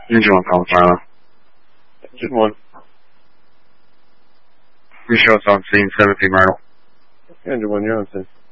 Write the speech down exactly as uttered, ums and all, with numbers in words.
Engine one, Palo Milo. Engine one. You show us on scene, seven P Myrtle. Engine one, you're on scene.